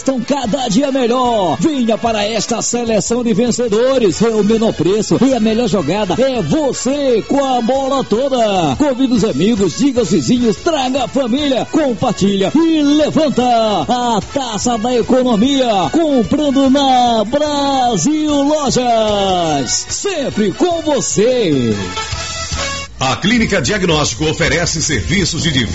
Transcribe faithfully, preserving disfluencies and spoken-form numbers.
Estão cada dia melhor. Venha para esta seleção de vencedores. É o menor preço e a melhor jogada é você com a bola toda. Convide os amigos, diga aos vizinhos, traga a família, compartilha e levanta a taça da economia. Comprando na Brasil Lojas. Sempre com você. A Clínica Diagnóstico oferece serviços de diversos